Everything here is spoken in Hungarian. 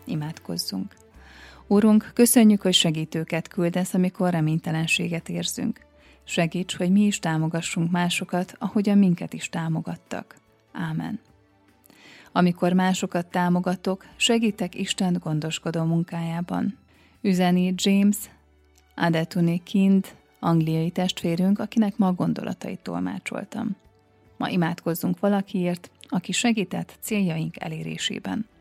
Imádkozzunk. Úrunk, köszönjük, hogy segítőket küldesz, amikor reménytelenséget érzünk. Segíts, hogy mi is támogassunk másokat, ahogyan minket is támogattak. Ámen. Amikor másokat támogatok, segítek Isten gondoskodó munkájában. Üzeni James Adetuni Kind, angliai testvérünk, akinek ma a gondolatait tolmácsoltam. Ma imádkozzunk valakiért, aki segített céljaink elérésében.